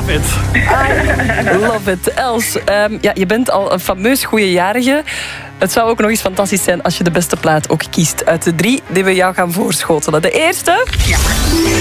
love it. I love it. Els, je bent al een fameus goeiejarige. Het zou ook nog eens fantastisch zijn als je de beste plaat ook kiest uit de 3 die we jou gaan voorschotelen. De eerste... Ja.